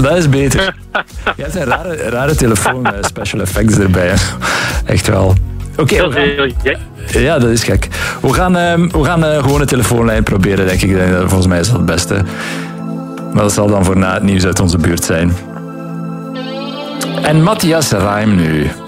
dat is beter. Je hebt een rare telefoon met special effects erbij. Echt wel. Oké, ja, dat is gek. We gaan gewoon een telefoonlijn proberen, denk ik. Volgens mij is dat het beste. Maar dat zal dan voor na het nieuws uit onze buurt zijn. En Matthias Reim nu.